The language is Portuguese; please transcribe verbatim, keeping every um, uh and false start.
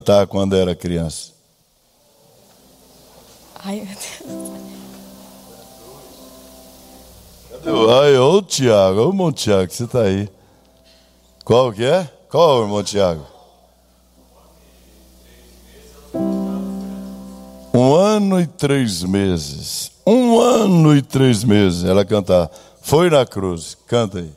cantar quando era criança? Ai, meu Deus. Ai, ô Tiago, ô irmão Tiago, você está aí. Qual que é? Qual, irmão Tiago? Um ano e três meses. Um ano e três meses ela cantar. Foi na cruz. Canta aí.